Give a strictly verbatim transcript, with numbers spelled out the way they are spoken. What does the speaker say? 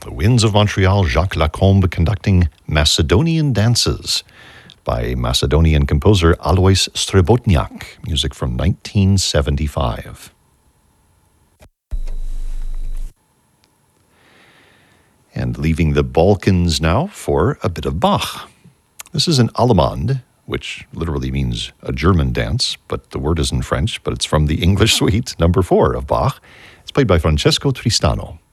The Winds of Montreal, Jacques Lacombe conducting Macedonian Dances by Macedonian composer Alois Srebotniak, music from nineteen seventy-five. And leaving the Balkans now for a bit of Bach. This is an Allemande, which literally means a German dance, but the word is in French, but it's from the English suite, number four of Bach. It's played by Francesco Tristano.